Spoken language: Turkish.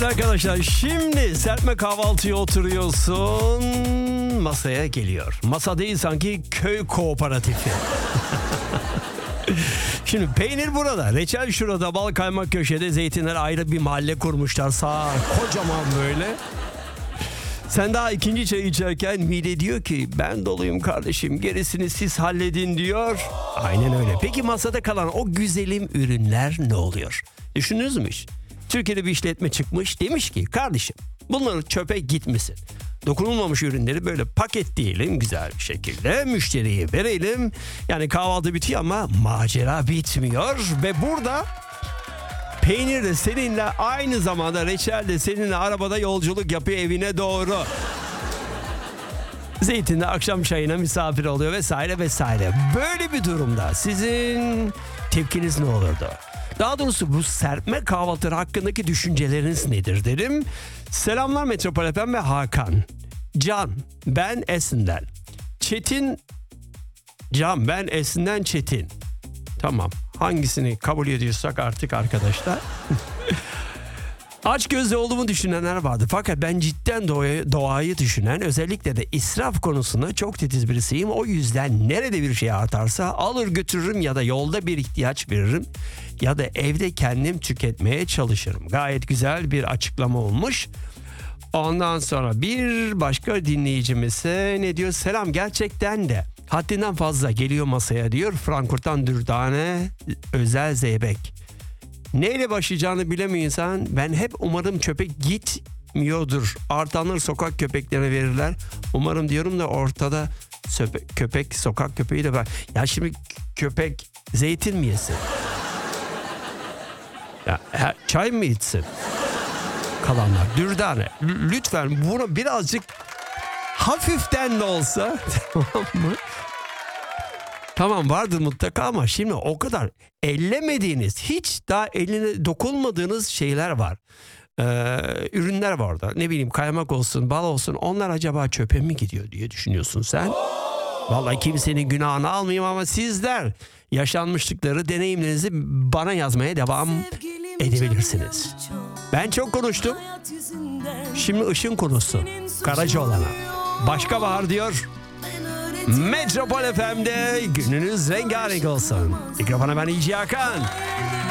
Evet arkadaşlar, şimdi serpme kahvaltıya oturuyorsun. Masaya geliyor. Masa değil, sanki köy kooperatifi. Şimdi peynir burada, reçel şurada, bal kaymak köşede, zeytinler ayrı bir mahalle kurmuşlar. Sağ kocaman böyle. Sen daha ikinci çay içerken mide diyor ki ben doluyum kardeşim, gerisini siz halledin diyor. Aynen öyle. Peki masada kalan o güzelim ürünler ne oluyor? Düşündünüz mü hiç? Türkiye'de bir işletme çıkmış, demiş ki kardeşim bunları çöpe gitmesin. Dokunulmamış ürünleri böyle paketleyelim güzel bir şekilde, müşteriye verelim. Yani kahvaltı bitiyor ama macera bitmiyor ve burada peynir de seninle aynı zamanda, reçel de seninle arabada yolculuk yapıyor evine doğru. Zeytin de akşam çayına misafir oluyor vesaire vesaire. Böyle bir durumda sizin tepkiniz ne olurdu? Daha doğrusu bu serpme kahvaltıları hakkındaki düşünceleriniz nedir derim. Selamlar Metropol FM ve Hakan. Can, ben Esin'den. Çetin, Can, ben Esin'den Çetin. Tamam, hangisini kabul ediyorsak artık arkadaşlar. Aç gözlü olduğumu düşünenler vardı. Fakat ben cidden doğayı düşünen, özellikle de israf konusunda çok titiz birisiyim. O yüzden nerede bir şey artarsa alır götürürüm ya da yolda bir ihtiyaç veririm. Ya da evde kendim tüketmeye çalışırım. Gayet güzel bir açıklama olmuş. Ondan sonra bir başka dinleyicimiz ne diyor? Selam, gerçekten de haddinden fazla geliyor masaya diyor. Frankfurt'tan Dürdane özel zeybek. Neyle başlayacağını bilemiyor insan. Ben hep umarım çöpe gitmiyordur. Artanır sokak köpeklerine verirler. Umarım diyorum da ortada köpek, sokak köpeği de var. Ya şimdi köpek zeytin mi yesin? Ya çay mı içsin? Kalanlar. Dürdane, lütfen bunu birazcık hafiften de olsa tamam mı? Tamam, vardır mutlaka ama şimdi o kadar ellemediğiniz, hiç daha eline dokunmadığınız şeyler var. Ürünler var orada. Ne bileyim, kaymak olsun, bal olsun, onlar acaba çöpe mi gidiyor diye düşünüyorsun sen. Vallahi kimsenin günahını almayayım ama sizler yaşanmışlıkları, deneyimlerinizi bana yazmaya devam edebilirsiniz. Ben çok konuştum. Şimdi ışın konusu. Karacaoğlan'a. Başka bahar diyor. Metropol FM'de gününüz rengarenk olsun. Mikrofona ben İlci Hakan.